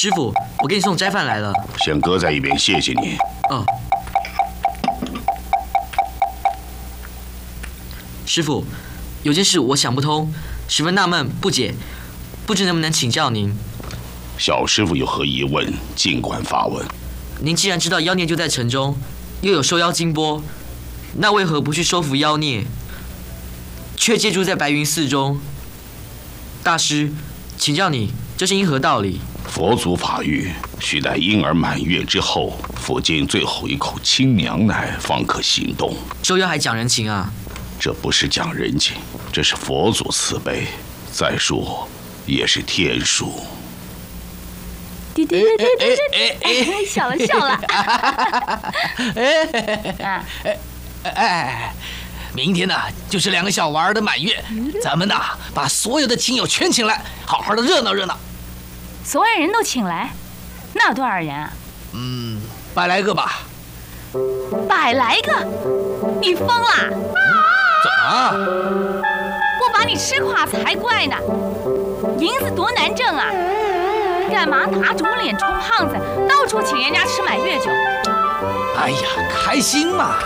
师傅，我给你送斋饭来了。 先搁在一边，谢谢你。 哦。师傅，有件事我想不通，十分纳闷不解，不知能不能请教您。 小师傅有何疑问，尽管发问。 您既然知道妖孽就在城中，又有收妖金钵，那为何不去收服妖孽，却借住在白云寺中？大师，请教你，这是因何道理？ 佛祖法谕，须待婴儿满月之后，服尽最后一口清凉奶，方可行动。 收妖还讲人情啊？ 这不是讲人情，这是佛祖慈悲。再说，也是天数。 笑了笑了。 明天呢，就是2个小娃的满月，咱们呢把所有的亲友全请来，好好的热闹热闹。 所有人都请来，那有多少人啊 100来个吧。 100来个？你疯了？ 怎么？ 不把你吃垮才怪呢！银子多难挣啊！干嘛打肿脸充胖子，到处请人家吃满月酒？ 哎呀，开心嘛！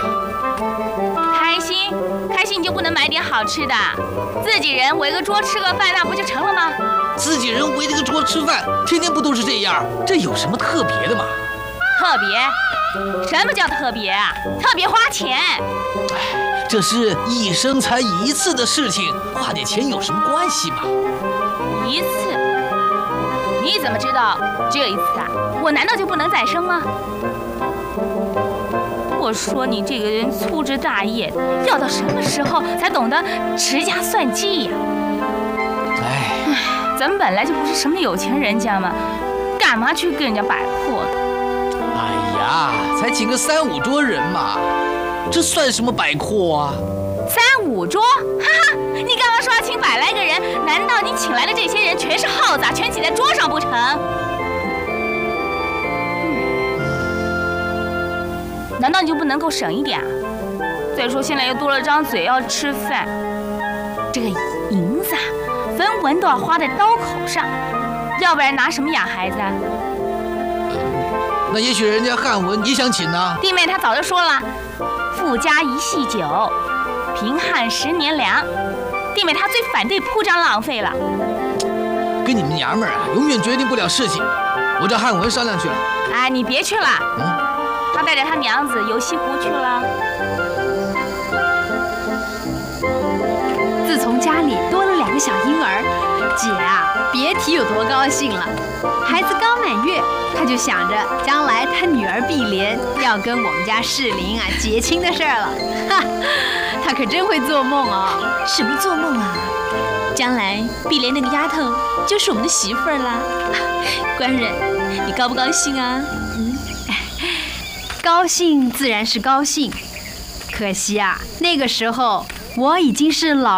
开心你就不能买点好吃的？自己人围个桌吃个饭，那不就成了吗？ 自己人围着个桌吃饭，天天不都是这样？这有什么特别的吗？ 特别？什么叫特别啊？特别花钱。 哎，这是一生才一次的事情，花点钱有什么关系嘛？ 一次？你怎么知道只有一次啊？我难道就不能再生吗？我说你这个人粗枝大叶的，要到什么时候才懂得持家算计呀？ 哎， 咱们本来就不是什么有钱人家嘛，干嘛去跟人家摆阔的？ 哎呀，才请个3、5桌人嘛，这算什么摆阔啊 ？3、5桌？哈哈，你刚刚说要请100来个人，难道你请来的这些人全是耗子，全挤在桌上不成？难道你就不能够省一点啊？再说现在又多了张嘴要吃饭，这个银子啊，分文都要花在刀口上，要不然拿什么养孩子啊？ 那也许人家汉文也想请呢。 弟妹她早就说了，富家一细酒，贫汉10年粮。弟妹她最反对铺张浪费了。 跟你们娘们儿啊，永远决定不了事情。我找汉文商量去了。 哎，你别去了。他带着他娘子游西湖去了。 自从家里多了2个小婴儿，姐啊，别提有多高兴了。孩子刚满月，他就想着将来他女儿碧莲要跟我们家世林啊结亲的事儿了。哈，他可真会做梦哦。 什么做梦啊？将来碧莲那个丫头就是我们的媳妇儿啦。官人，你高不高兴啊？ 高兴自然是高兴，可惜啊，那个时候我已经是老